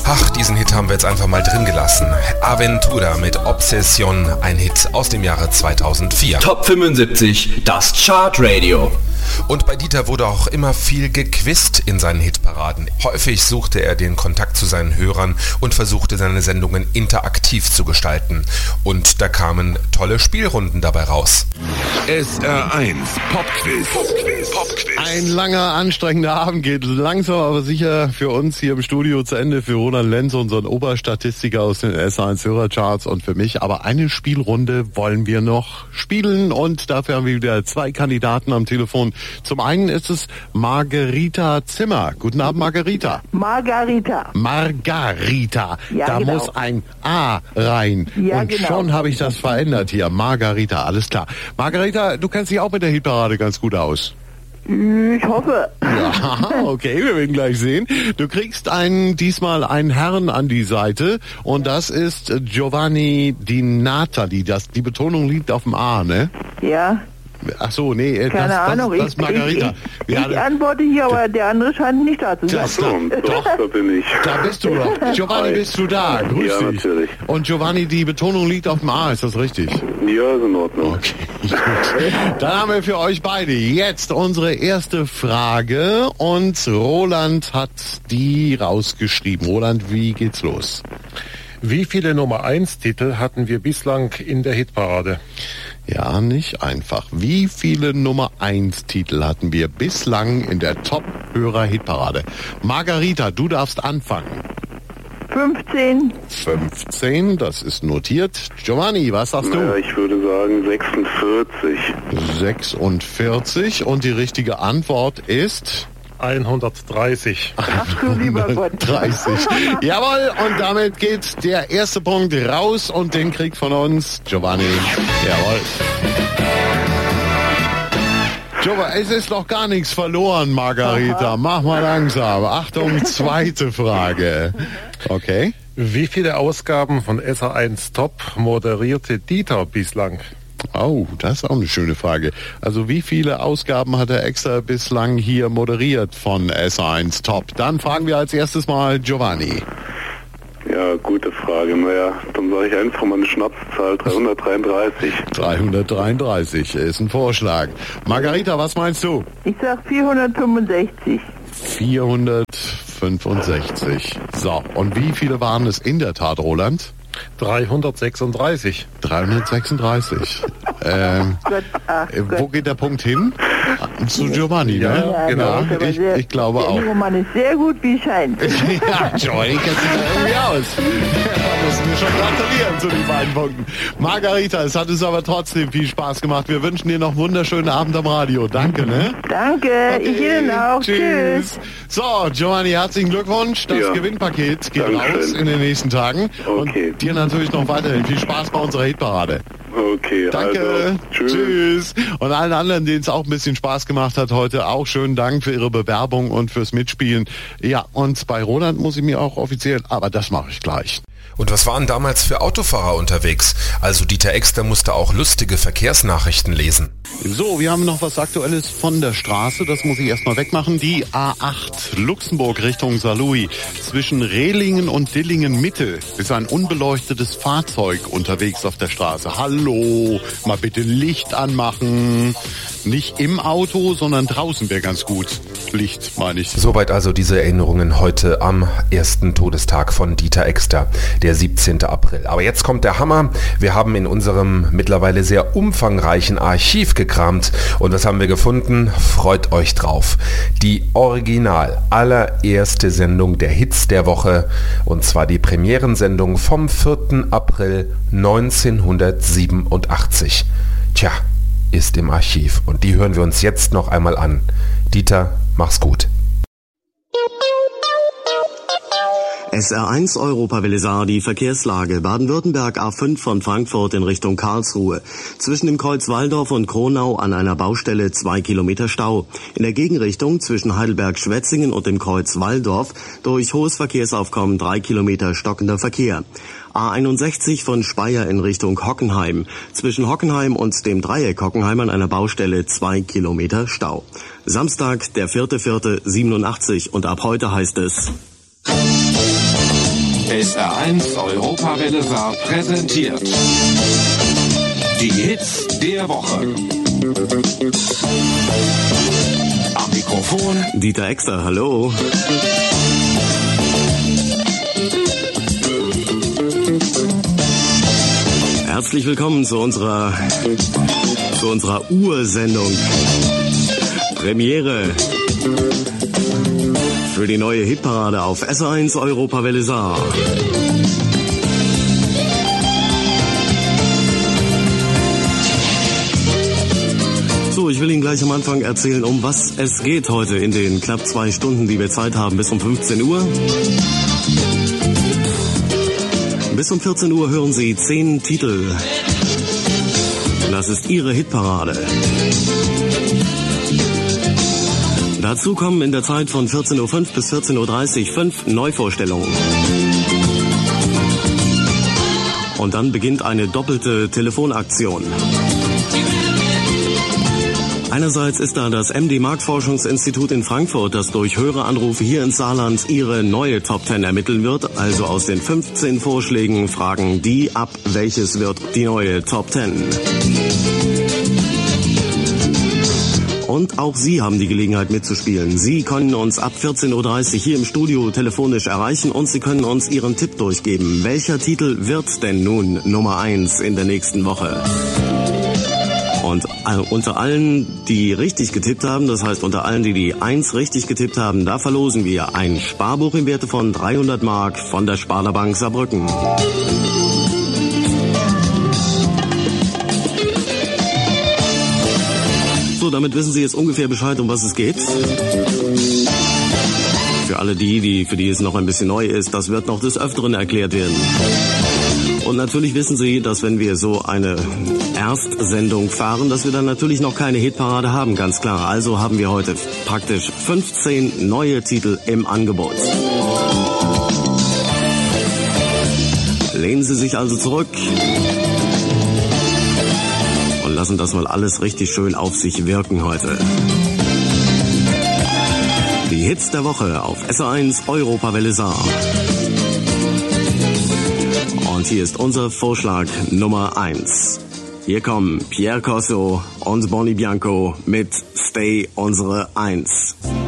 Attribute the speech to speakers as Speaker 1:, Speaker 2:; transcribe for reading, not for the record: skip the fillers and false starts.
Speaker 1: Ach, diesen Hit haben wir jetzt einfach mal drin gelassen. Aventura mit Obsession, ein Hit aus dem Jahre 2004.
Speaker 2: Top 75, das Chartradio.
Speaker 1: Und bei Dieter wurde auch immer viel gequizt in seinen Hitparaden. Häufig suchte er den Kontakt zu seinen Hörern und versuchte seine Sendungen interaktiv zu gestalten. Und da kamen tolle Spielrunden dabei raus.
Speaker 3: SR1 Popquiz.
Speaker 4: Ein langer, anstrengender Abend geht langsam, aber sicher für uns hier im Studio zu Ende, für Roland Lenz, unseren Oberstatistiker aus den SR1 Hörercharts und für mich. Aber eine Spielrunde wollen wir noch spielen und dafür haben wir wieder zwei Kandidaten am Telefon. Zum einen ist es Margarita Zimmer. Guten Abend, Margarita.
Speaker 5: Margarita.
Speaker 4: Ja, da genau. Muss ein A rein. Ja, und genau. Schon habe ich das verändert hier. Margarita, alles klar. Margarita, du kennst dich auch mit der Hitparade ganz gut aus.
Speaker 5: Ich hoffe.
Speaker 4: Ja, okay, wir werden gleich sehen. Du kriegst diesmal einen Herrn an die Seite und das ist Giovanni Di Natali. Die Betonung liegt auf dem A, ne?
Speaker 5: Ja.
Speaker 4: Ach so, nee,
Speaker 5: keine Ahnung.
Speaker 4: Das ist Margarita.
Speaker 5: Ich antworte hier, aber der andere scheint nicht da zu sein.
Speaker 3: Doch, da bin ich.
Speaker 4: Da bist du doch. Giovanni, bist du da? Grüß dich.
Speaker 3: Natürlich.
Speaker 4: Und Giovanni, die Betonung liegt auf dem A, ist das richtig?
Speaker 3: Ja, ist in Ordnung.
Speaker 4: Okay, gut. Dann haben wir für euch beide jetzt unsere erste Frage und Roland hat die rausgeschrieben. Roland, wie geht's los?
Speaker 6: Wie viele Nummer 1 Titel hatten wir bislang in der Hitparade?
Speaker 4: Ja, nicht einfach. Wie viele Nummer 1 Titel hatten wir bislang in der Top-Hörer-Hitparade? Margarita, du darfst anfangen.
Speaker 5: 15.
Speaker 4: 15, das ist notiert. Giovanni, was sagst du?
Speaker 3: Ja, ich würde sagen 46.
Speaker 4: 46 und die richtige Antwort ist...
Speaker 6: 130.
Speaker 5: Ach du lieber Gott.
Speaker 4: 30. Jawohl, und damit geht der erste Punkt raus und den kriegt von uns Giovanni. Jawohl. Giovanni, es ist noch gar nichts verloren, Margarita.
Speaker 5: Aha.
Speaker 4: Mach mal langsam. Achtung, zweite Frage. Okay.
Speaker 6: Wie viele Ausgaben von SR1 Top moderierte Dieter bislang?
Speaker 4: Oh, das ist auch eine schöne Frage. Also wie viele Ausgaben hat er extra bislang hier moderiert von SR1 Top? Dann fragen wir als erstes mal Giovanni.
Speaker 3: Ja, gute Frage. Naja, dann sage ich einfach mal eine Schnapszahl, 333.
Speaker 4: 333 ist ein Vorschlag. Margarita, was meinst du?
Speaker 5: Ich sag 465.
Speaker 4: 465. So, und wie viele waren es in der Tat, Roland?
Speaker 6: 336.
Speaker 4: 336. Wo geht der Punkt hin? Zu Giovanni, ne?
Speaker 6: Ja, genau.
Speaker 4: Ich glaube auch.
Speaker 5: Der Mann ist sehr gut, wie scheint.
Speaker 4: Ja, Giovanni kennt sich da irgendwie aus. Da müssen wir schon gratulieren zu den beiden Punkten. Margarita, es hat uns aber trotzdem viel Spaß gemacht. Wir wünschen dir noch einen wunderschönen Abend am Radio. Danke, ne?
Speaker 5: Danke, okay. Ich Ihnen auch. Tschüss.
Speaker 4: So, Giovanni, herzlichen Glückwunsch. Das Gewinnpaket geht raus in den nächsten Tagen.
Speaker 3: Okay.
Speaker 4: Und dir natürlich noch weiterhin viel Spaß bei unserer Hitparade.
Speaker 3: Okay,
Speaker 4: danke.
Speaker 3: Also, tschüss.
Speaker 4: Und allen anderen, denen es auch ein bisschen Spaß gemacht hat heute, auch schönen Dank für Ihre Bewerbung und fürs Mitspielen. Ja, und bei Roland muss ich mir auch offiziell, aber das mache ich gleich.
Speaker 1: Und was waren damals für Autofahrer unterwegs? Also Dieter Exter musste auch lustige Verkehrsnachrichten lesen.
Speaker 4: So, wir haben noch was Aktuelles von der Straße, das muss ich erstmal wegmachen. Die A8 Luxemburg Richtung Saarlouis. Zwischen Rehlingen und Dillingen Mitte ist ein unbeleuchtetes Fahrzeug unterwegs auf der Straße. Hallo, mal bitte Licht anmachen. Nicht im Auto, sondern draußen wäre ganz gut. Licht, meine ich.
Speaker 1: Soweit also diese Erinnerungen heute am ersten Todestag von Dieter Exter, der 17. April. Aber jetzt kommt der Hammer. Wir haben in unserem mittlerweile sehr umfangreichen Archiv gekramt. Und was haben wir gefunden? Freut euch drauf. Die original allererste Sendung der Hits der Woche. Und zwar die Premierensendung vom 4. April 1987. Tja, ist im Archiv. Und die hören wir uns jetzt noch einmal an. Dieter, mach's gut.
Speaker 7: SR1 Europawelle Saar, die Verkehrslage. Baden-Württemberg A5 von Frankfurt in Richtung Karlsruhe. Zwischen dem Kreuz Walldorf und Kronau an einer Baustelle 2 Kilometer Stau. In der Gegenrichtung zwischen Heidelberg-Schwetzingen und dem Kreuz Walldorf durch hohes Verkehrsaufkommen 3 Kilometer stockender Verkehr. A61 von Speyer in Richtung Hockenheim. Zwischen Hockenheim und dem Dreieck Hockenheim an einer Baustelle 2 Kilometer Stau. Samstag, der 4.4.87 und ab heute heißt es...
Speaker 8: SR1 Europawelle Saar präsentiert die Hits der Woche. Am Mikrofon
Speaker 7: Dieter Exter, hallo. Herzlich willkommen zu unserer Ursendung. Premiere für die neue Hitparade auf SR1 Europawelle Saar. So, ich will Ihnen gleich am Anfang erzählen, um was es geht heute in den knapp 2 Stunden, die wir Zeit haben, bis um 15 Uhr. Bis um 14 Uhr hören Sie 10 Titel. Das ist Ihre Hitparade. Dazu kommen in der Zeit von 14.05 Uhr bis 14.30 Uhr 5 Neuvorstellungen. Und dann beginnt eine doppelte Telefonaktion. Einerseits ist da das MD Marktforschungsinstitut in Frankfurt, das durch Höreranrufe hier ins Saarland ihre neue Top 10 ermitteln wird. Also aus den 15 Vorschlägen fragen die ab, welches wird die neue Top 10. Und auch Sie haben die Gelegenheit mitzuspielen. Sie können uns ab 14.30 Uhr hier im Studio telefonisch erreichen und Sie können uns Ihren Tipp durchgeben. Welcher Titel wird denn nun Nummer 1 in der nächsten Woche? Und unter allen, die richtig getippt haben, das heißt unter allen, die die 1 richtig getippt haben, da verlosen wir ein Sparbuch im Werte von 300 Mark von der Sparda Bank Saarbrücken. So, damit wissen Sie jetzt ungefähr Bescheid, um was es geht. Für alle für die es noch ein bisschen neu ist, das wird noch des Öfteren erklärt werden. Und natürlich wissen Sie, dass wenn wir so eine Erstsendung fahren, dass wir dann natürlich noch keine Hitparade haben, ganz klar. Also haben wir heute praktisch 15 neue Titel im Angebot. Lehnen Sie sich also zurück und lassen das mal alles richtig schön auf sich wirken heute. Die Hits der Woche auf SR1 Europawelle Saar. Und hier ist unser Vorschlag Nummer 1. Hier kommen Pierre Corso und Bonnie Bianco mit Stay unsere 1.